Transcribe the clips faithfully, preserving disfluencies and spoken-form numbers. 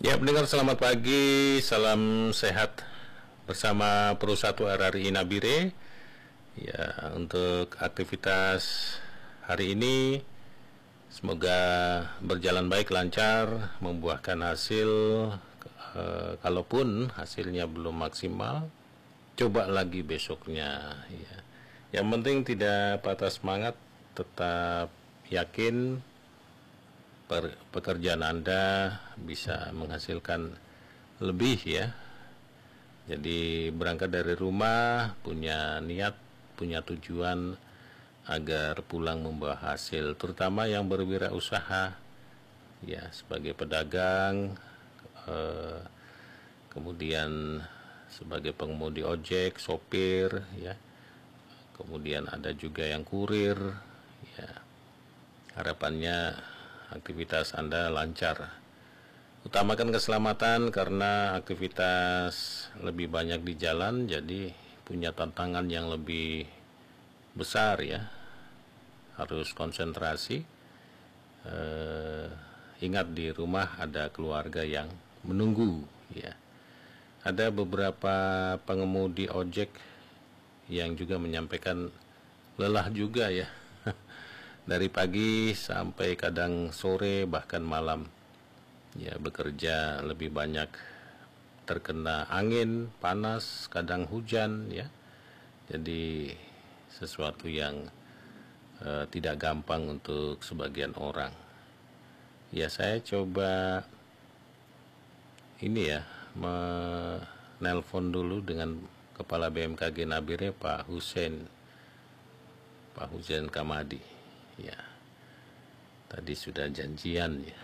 Ya, pendengar selamat pagi, salam sehat bersama Pro satu R R I Nabire. Ya, untuk aktivitas hari ini semoga berjalan baik, lancar, membuahkan hasil. E, kalaupun hasilnya belum maksimal, coba lagi besoknya. Ya. Yang penting tidak patah semangat, tetap yakin pekerjaan Anda bisa menghasilkan lebih ya. Jadi berangkat dari rumah punya niat, punya tujuan agar pulang membawa hasil, terutama yang berwirausaha ya, sebagai pedagang, eh, kemudian sebagai pengemudi ojek, sopir ya. Kemudian ada juga yang kurir ya. Harapannya aktivitas Anda lancar. Utamakan keselamatan karena aktivitas lebih banyak di jalan, jadi punya tantangan yang lebih besar ya. Harus konsentrasi. Eh, ingat di rumah ada keluarga yang menunggu ya. Ada beberapa pengemudi ojek yang juga menyampaikan lelah juga ya. Dari pagi sampai kadang sore bahkan malam ya, bekerja lebih banyak terkena angin, panas, kadang hujan ya. Jadi sesuatu yang uh, tidak gampang untuk sebagian orang. Ya, saya coba ini ya, menelpon dulu dengan Kepala B M K G Nabire, Pak Hussein Pak Hussein Kamadi ya. Tadi sudah janjian ya.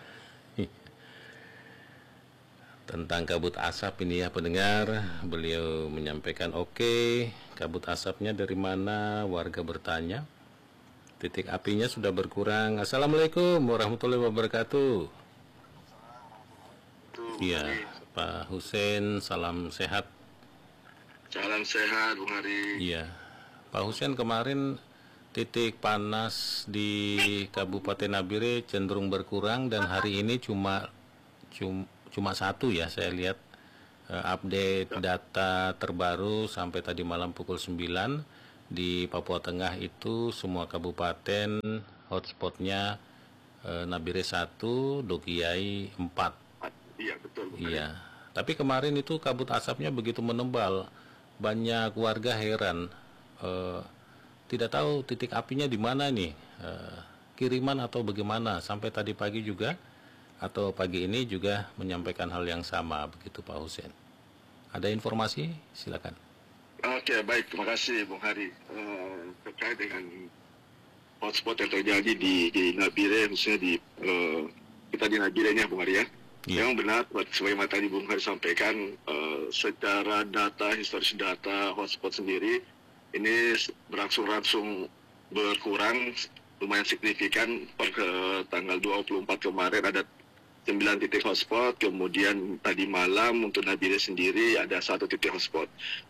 Tentang kabut asap ini ya pendengar, beliau menyampaikan oke, okay, kabut asapnya dari mana, warga bertanya, titik apinya sudah berkurang. Assalamualaikum warahmatullahi wabarakatuh. Iya, Pak Hussein, salam sehat. Salam sehat, Bung Hari. Iya, Pak Hussein, kemarin titik panas di Kabupaten Nabire cenderung berkurang dan hari ini cuma cuma cuma satu ya, saya lihat uh, update data terbaru sampai tadi malam pukul sembilan di Papua Tengah itu semua kabupaten hotspotnya uh, Nabire satu, Dogiai empat. Iya betul. Iya, tapi kemarin itu kabut asapnya begitu menebal, banyak warga heran, uh, tidak tahu titik apinya di mana nih, uh, kiriman atau bagaimana. Sampai tadi pagi juga atau pagi ini juga menyampaikan hal yang sama, begitu Pak Hussein. Ada informasi? Silakan. Oke, baik, terima kasih Bung Hari. Uh, terkait dengan hotspot yang terjadi di, di Nabire, khususnya di uh, kita di Nabire nya Bung Hari ya. Yeah. Memang benar, sebagaimana tadi Bung Hari sampaikan, uh, secara data, historis data hotspot sendiri, ini berangsur-angsung berkurang lumayan signifikan. Per uh, tanggal dua puluh empat kemarin ada sembilan titik hotspot, kemudian tadi malam untuk Nabire sendiri ada satu titik hotspot.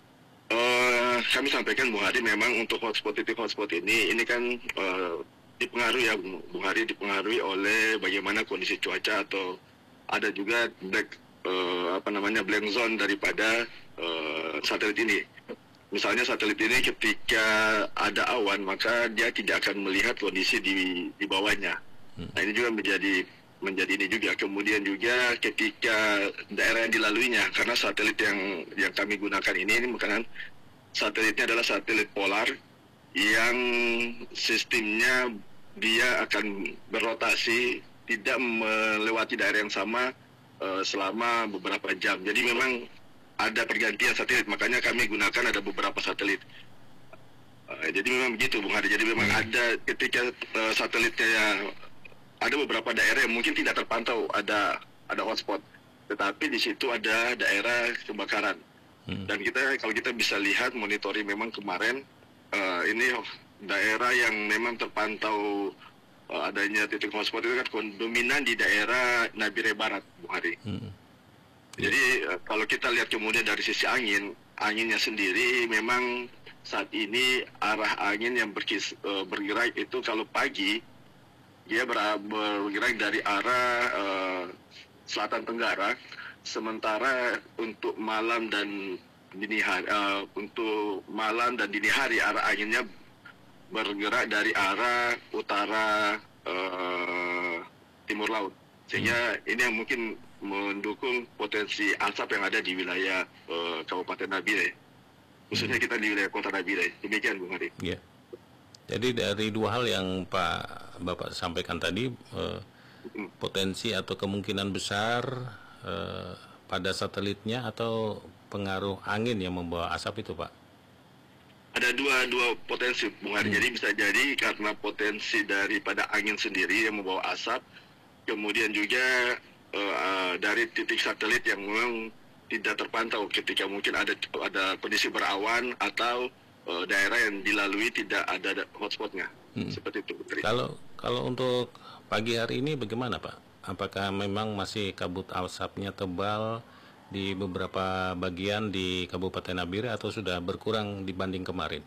Uh, kami sampaikan Bung Hari, memang untuk hotspot titik hotspot ini, ini kan uh, dipengaruhi ya Bung Hari, dipengaruhi oleh bagaimana kondisi cuaca atau ada juga black uh, apa namanya blank zone daripada uh, satelit ini. Misalnya satelit ini ketika ada awan maka dia tidak akan melihat kondisi di di bawahnya. Hmm. Nah ini juga menjadi menjadi ini juga. Kemudian juga ketika daerah yang dilaluinya, karena satelit yang yang kami gunakan ini, ini bukan satelitnya adalah satelit polar yang sistemnya dia akan berrotasi, tidak melewati daerah yang sama uh, selama beberapa jam. Jadi memang ada pergantian satelit, makanya kami gunakan ada beberapa satelit. Uh, jadi memang begitu Bung Hari. Jadi memang ada ketika uh, satelitnya, ada beberapa daerah yang mungkin tidak terpantau ada ada hotspot, tetapi di situ ada daerah kebakaran. Hmm. Dan kita kalau kita bisa lihat monitoring memang kemarin uh, ini daerah yang memang terpantau uh, adanya titik hotspot itu kan dominan di daerah Nabire Barat, Bung Hari. Hmm. Jadi uh, kalau kita lihat kemudian dari sisi angin, anginnya sendiri memang saat ini arah angin yang berkis, uh, bergerak itu kalau pagi dia ber bergerak dari arah uh, selatan tenggara. Sementara untuk malam dan dini hari, uh, untuk malam dan dini hari arah anginnya bergerak dari arah utara uh, timur laut, sehingga hmm. ini yang mungkin mendukung potensi asap yang ada di wilayah uh, Kabupaten Nabire, khususnya hmm. kita di wilayah Kota Nabire. Demikian, Bung Hari. Ya. Jadi dari dua hal yang Pak Bapak sampaikan tadi, uh, hmm. potensi atau kemungkinan besar uh, pada satelitnya atau pengaruh angin yang membawa asap itu, Pak? Ada dua dua potensi, Bung Hari. Hmm. Jadi bisa jadi karena potensi daripada angin sendiri yang membawa asap, kemudian juga uh, dari titik satelit yang memang tidak terpantau ketika mungkin ada ada kondisi berawan atau uh, daerah yang dilalui tidak ada hotspotnya. Hmm. Seperti itu, Putri. Kalau kalau untuk pagi hari ini bagaimana, Pak? Apakah memang masih kabut asapnya tebal di beberapa bagian di Kabupaten Nabire atau sudah berkurang dibanding kemarin?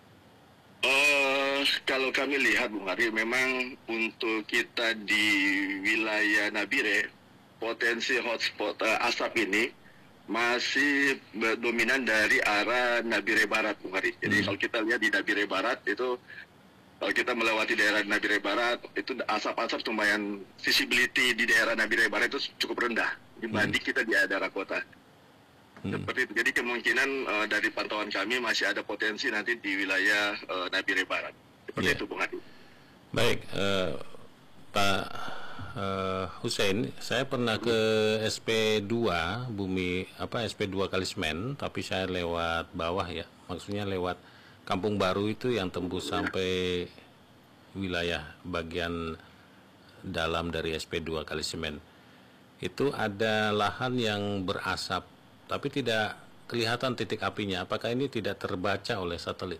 Uh, kalau kami lihat, Bung Hari, memang untuk kita di wilayah Nabire, potensi hotspot uh, asap ini masih dominan dari arah Nabire Barat, Bung Hari. Jadi hmm. kalau kita lihat di Nabire Barat itu, kalau kita melewati daerah Nabire Barat, itu asap-asap lumayan, visibility di daerah Nabire Barat itu cukup rendah dibanding hmm. kita di daerah kota. Hmm. Seperti itu. Jadi kemungkinan uh, dari pantauan kami masih ada potensi nanti di wilayah uh, Nabire Barat. Seperti yeah. itu, Bung Adi. Baik, uh, Pak uh, Hussein, saya pernah ke S P dua Bumi apa S P dua Kalismen, tapi saya lewat bawah ya, maksudnya lewat Kampung Baru itu yang tembus sampai wilayah bagian dalam dari S P dua Kalismen. Itu ada lahan yang berasap, tapi tidak kelihatan titik apinya. Apakah ini tidak terbaca oleh satelit?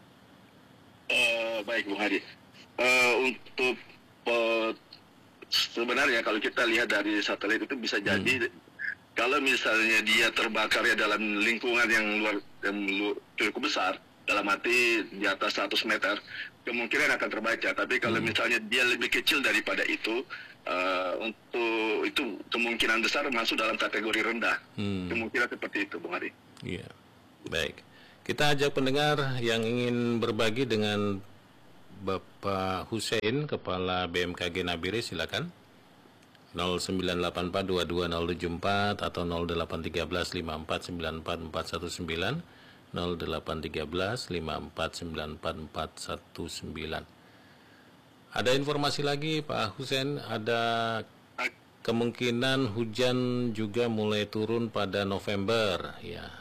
Uh, baik, Bung Hadi. Uh, untuk uh, sebenarnya kalau kita lihat dari satelit itu bisa jadi, hmm. kalau misalnya dia terbakar ya dalam lingkungan yang luar yang cukup besar, dalam arti di atas seratus meter, kemungkinan akan terbaca. Tapi kalau hmm. misalnya dia lebih kecil daripada itu, uh, untuk itu kemungkinan besar masuk dalam kategori rendah. Hmm. Kemungkinan seperti itu, Bung Hari. Iya, baik. Kita ajak pendengar yang ingin berbagi dengan Bapak Hussein, Kepala B M K G Nabire, silakan. nol sembilan delapan empat dua dua nol tujuh empat atau nol delapan tiga belas lima empat sembilan empat empat satu sembilan. nol delapan tiga belas lima empat sembilan empat empat satu sembilan. Ada informasi lagi Pak Hussein, ada kemungkinan hujan juga mulai turun pada November ya.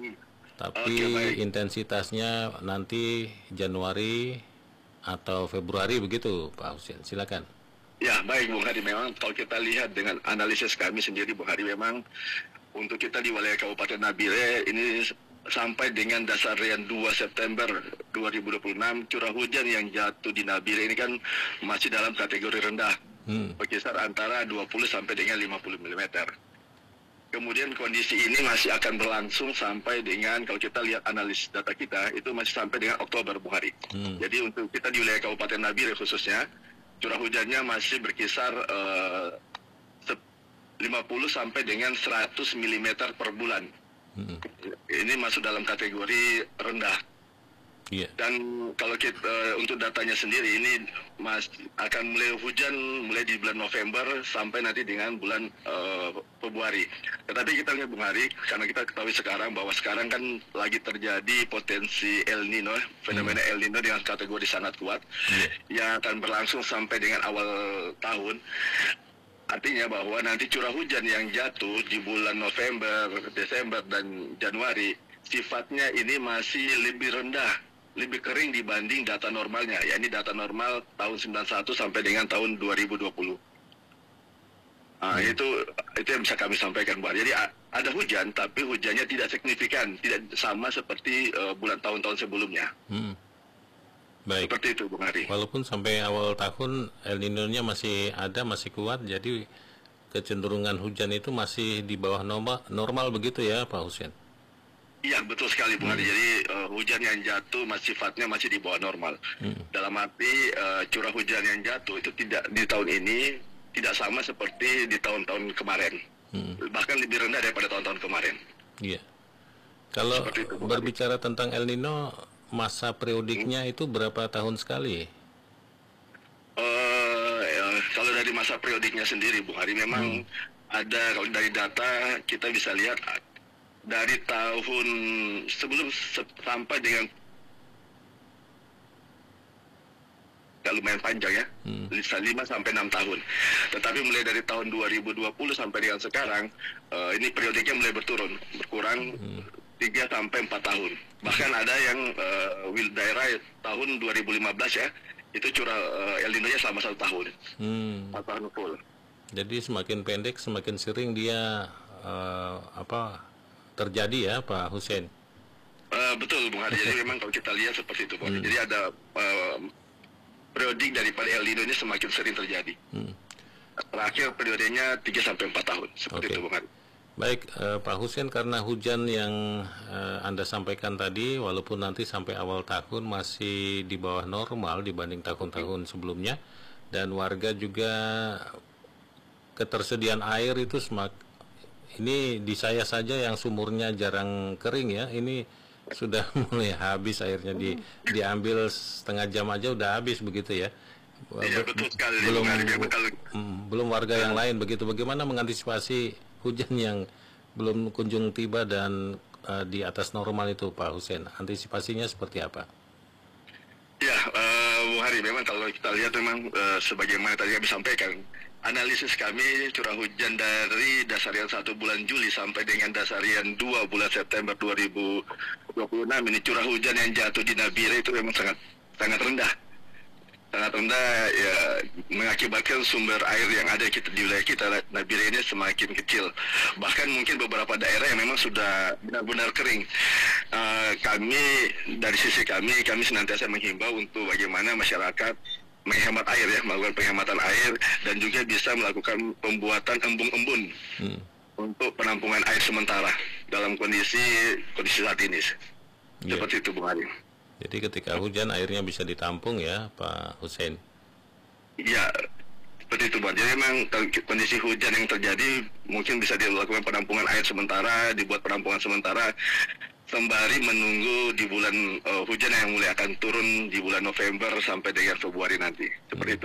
Tapi okay, intensitasnya nanti Januari atau Februari begitu Pak Hussein. Silakan. Ya, baik Bung Hadi, memang kalau kita lihat dengan analisis kami sendiri Bung Hadi, memang untuk kita di wilayah Kabupaten Nabire ini sampai dengan dasarian dua September dua ribu dua puluh enam, curah hujan yang jatuh di Nabire ini kan masih dalam kategori rendah, hmm. berkisar antara dua puluh sampai dengan lima puluh milimeter. Kemudian kondisi ini masih akan berlangsung sampai dengan, kalau kita lihat analis data kita, itu masih sampai dengan Oktober, Bung Hari. Hmm. Jadi untuk kita di wilayah Kabupaten Nabire khususnya, curah hujannya masih berkisar uh, lima puluh sampai dengan seratus milimeter per bulan. Hmm. Ini masuk dalam kategori rendah. Yeah. Dan kalau kita uh, untuk datanya sendiri ini mas akan mulai hujan mulai di bulan November sampai nanti dengan bulan uh, Februari. Tetapi kita lihat Bung Hari, karena kita ketahui sekarang bahwa sekarang kan lagi terjadi potensi El Nino, fenomena hmm. El Nino dengan kategori sangat kuat, yeah. yang akan berlangsung sampai dengan awal tahun. Artinya bahwa nanti curah hujan yang jatuh di bulan November, Desember, dan Januari sifatnya ini masih lebih rendah, lebih kering dibanding data normalnya, yakni data normal tahun sembilan puluh satu sampai dengan tahun dua ribu dua puluh. Nah, hmm. itu itu yang bisa kami sampaikan, Pak. Jadi ada hujan, tapi hujannya tidak signifikan, tidak sama seperti uh, bulan tahun-tahun sebelumnya. Hmm. Baik. Seperti itu, Bung Hari. Walaupun sampai awal tahun El Nino-nya masih ada, masih kuat, jadi kecenderungan hujan itu masih di bawah normal, normal begitu ya, Pak Hussein? Iya, betul sekali, Bung hmm. Hari. Jadi uh, hujan yang jatuh masih sifatnya masih di bawah normal. Hmm. Dalam arti uh, curah hujan yang jatuh itu tidak di tahun ini tidak sama seperti di tahun-tahun kemarin. Hmm. Bahkan lebih rendah daripada tahun-tahun kemarin. Iya. Kalau berbicara tentang El Nino, masa periodiknya hmm. itu berapa tahun sekali? Uh, ya, kalau dari masa periodiknya sendiri, Bung Hari, memang hmm. ada, kalau dari data kita bisa lihat dari tahun sebelum sampai dengan lumayan panjang ya, hmm. lima sampai enam tahun. Tetapi mulai dari tahun dua ribu dua puluh sampai dengan sekarang, uh, ini periodiknya mulai berturun, berkurang hmm. tiga sampai empat tahun. Bahkan ada yang uh, daerah tahun dua ribu lima belas ya, itu curah uh, El Nino-nya selama satu tahun, hmm. empat tahun full. Jadi semakin pendek, semakin sering dia uh, apa terjadi ya, Pak Hussein? Uh, betul, Bung Hadi. Jadi memang kalau kita lihat seperti itu, Bung. Hmm. Jadi ada uh, periodik daripada El Nino ini semakin sering terjadi. Hmm. Terakhir periodenya tiga sampai empat tahun, seperti okay. itu, Bung Hadi. Baik, uh, Pak Hussein, karena hujan yang uh, Anda sampaikan tadi, walaupun nanti sampai awal tahun masih di bawah normal dibanding tahun-tahun sebelumnya, dan warga juga ketersediaan air itu semak, ini di saya saja yang sumurnya jarang kering ya, ini sudah mulai habis airnya, di diambil setengah jam aja udah habis begitu ya. Iya, betul sekali. Belum hmm, belum warga yang lain begitu. Bagaimana mengantisipasi hujan yang belum kunjung tiba dan uh, di atas normal itu, Pak Hussein? Antisipasinya seperti apa? Ya, uh, Bung Hari, memang kalau kita lihat memang uh, sebagaimana tadi kami sampaikan, analisis kami curah hujan dari dasarian satu bulan Juli sampai dengan dasarian dua bulan September dua ribu dua puluh enam ini curah hujan yang jatuh di Nabire itu memang sangat sangat rendah. Sangat rendah ya, mengakibatkan sumber air yang ada kita di wilayah kita Nabire ini semakin kecil. Bahkan mungkin beberapa daerah yang memang sudah benar-benar kering. Uh, kami dari sisi kami kami senantiasa menghimbau untuk bagaimana masyarakat menghemat air ya, melakukan penghematan air dan juga bisa melakukan pembuatan embung-embun hmm. untuk penampungan air sementara dalam kondisi kondisi saat ini. Yeah. Seperti itu, Bung Adi. Jadi ketika hujan airnya bisa ditampung ya, Pak Hussein? Ya, seperti itu, Bang. Jadi memang kondisi hujan yang terjadi mungkin bisa dilakukan penampungan air sementara, dibuat penampungan sementara sembari menunggu di bulan uh, hujan yang mulai akan turun di bulan November sampai dengan Februari nanti. Seperti hmm. itu.